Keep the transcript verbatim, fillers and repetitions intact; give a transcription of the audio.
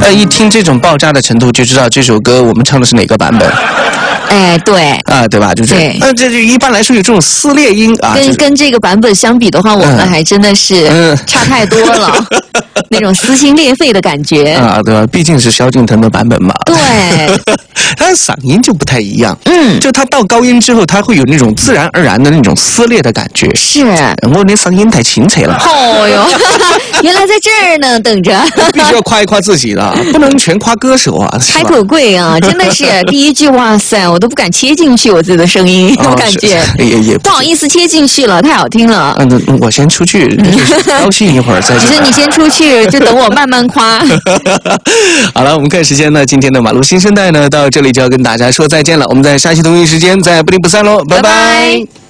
呃，一听这种爆炸的程度，就知道这首歌我们唱的是哪个版本。 哎，对啊，对吧？就是对， 呃，这就一般来说有这种撕裂音啊， 跟、 就是、 跟这个版本相比的话，我们还真的是差太多了，嗯、那种撕心裂肺的感觉啊，对吧？毕竟是萧敬腾的版本嘛。 对， 他的嗓音就不太一样， 嗯， 就他到高音之后，他会有那种自然而然的那种撕裂的感觉。 是， 我那嗓音太清脆了。 哦哟，原来在这儿呢，等着。 必须要夸一夸自己的，不能全夸歌手啊。 开口贵啊，真的是第一句，哇塞，我都不敢切进去我自己的声音，哦、我感觉也也不好意思切进去了，太好听了。 嗯，我先出去高兴一会儿再。 其实你先出去，就等我慢慢夸。 好了，我们看时间呢，今天的马路新生代呢，到这里就要跟大家说再见了。我们在下期同一时间再不离不散喽，拜拜。拜拜。